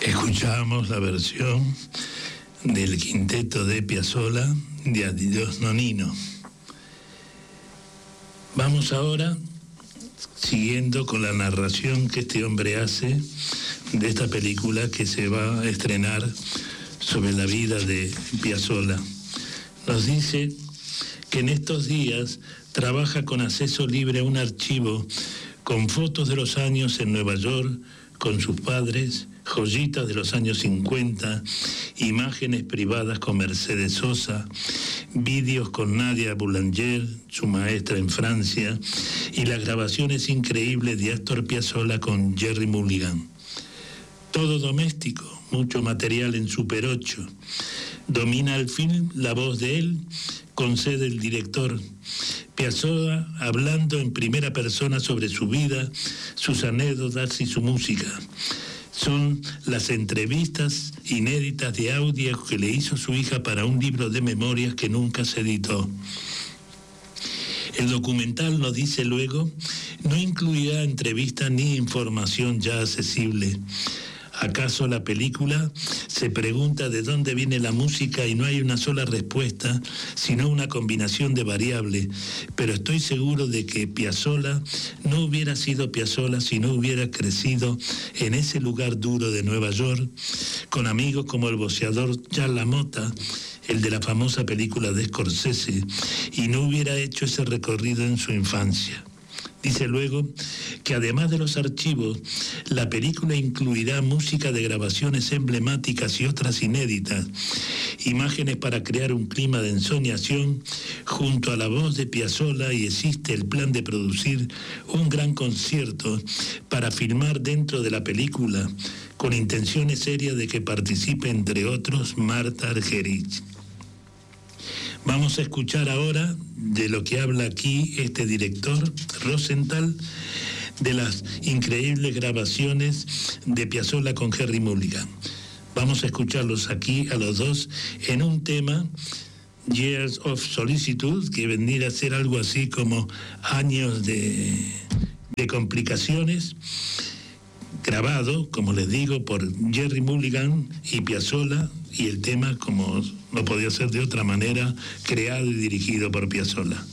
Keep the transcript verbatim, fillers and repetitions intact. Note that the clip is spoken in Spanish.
Escuchamos la versión del quinteto de Piazzolla de Adiós Nonino. Vamos ahora siguiendo con la narración que este hombre hace de esta película que se va a estrenar sobre la vida de Piazzolla. Nos dice que en estos días trabaja con acceso libre a un archivo con fotos de los años en Nueva York con sus padres, joyitas de los años cincuenta, imágenes privadas con Mercedes Sosa, vídeos con Nadia Boulanger, su maestra en Francia, y las grabaciones increíbles de Astor Piazzolla con Jerry Mulligan. Todo doméstico, mucho material en Super ocho. Domina el film la voz de él, concede el director. Piazzolla hablando en primera persona sobre su vida, sus anécdotas y su música. Son las entrevistas inéditas de audio que le hizo su hija para un libro de memorias que nunca se editó. El documental, nos dice luego, no incluirá entrevistas ni información ya accesible. ¿Acaso la película se pregunta de dónde viene la música y no hay una sola respuesta, sino una combinación de variables? Pero estoy seguro de que Piazzolla no hubiera sido Piazzolla si no hubiera crecido en ese lugar duro de Nueva York, con amigos como el boxeador Charles LaMotta, el de la famosa película de Scorsese, y no hubiera hecho ese recorrido en su infancia. Dice luego que además de los archivos, la película incluirá música de grabaciones emblemáticas y otras inéditas, imágenes para crear un clima de ensoñación junto a la voz de Piazzolla, y existe el plan de producir un gran concierto para filmar dentro de la película, con intenciones serias de que participe, entre otros, Marta Argerich. Vamos a escuchar ahora de lo que habla aquí este director, Rosenthal, de las increíbles grabaciones de Piazzolla con Jerry Mulligan. Vamos a escucharlos aquí a los dos en un tema, Years of Solicitude, que vendría a ser algo así como años de, de complicaciones, grabado, como les digo, por Jerry Mulligan y Piazzolla, y el tema, como no podía ser de otra manera, creado y dirigido por Piazzolla.